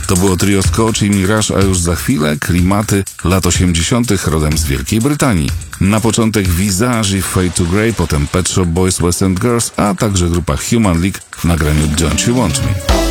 To było trio Scotch i Mirage, a już za chwilę klimaty lat 80. rodem z Wielkiej Brytanii. Na początek Visage i Fade to Grey, potem Pet Shop Boys, West End Girls, a także grupa Human League w nagraniu Don't You Want Me.